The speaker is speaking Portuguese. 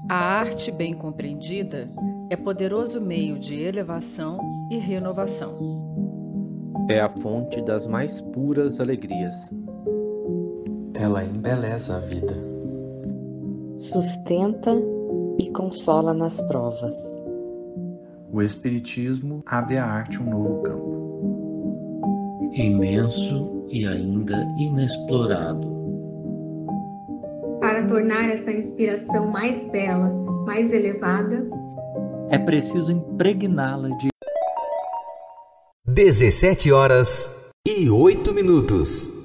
A arte bem compreendida é poderoso meio de elevação e renovação. É a fonte das mais puras alegrias. Ela embeleza a vida. Sustenta e consola nas provas. O Espiritismo abre à arte um novo campo. Imenso e ainda inexplorado. Para tornar essa inspiração mais bela, mais elevada, é preciso impregná-la de 17h08.